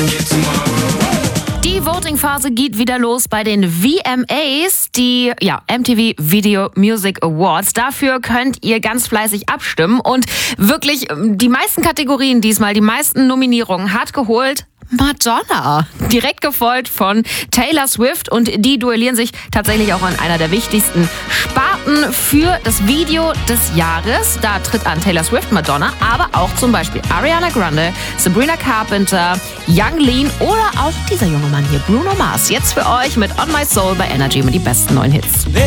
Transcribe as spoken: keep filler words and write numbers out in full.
Die Voting-Phase geht wieder los bei den V M As, die ja, M T V Video Music Awards. Dafür könnt ihr ganz fleißig abstimmen und wirklich die meisten Kategorien diesmal, die meisten Nominierungen hat geholt Madonna. Direkt gefolgt von Taylor Swift und die duellieren sich tatsächlich auch an einer der wichtigsten Sparten für das Video des Jahres. Da tritt an Taylor Swift, Madonna, aber auch zum Beispiel Ariana Grande, Sabrina Carpenter, Young Lean oder auch dieser junge Mann hier, Bruno Mars. Jetzt für euch mit On My Soul bei Energy mit die besten neuen Hits.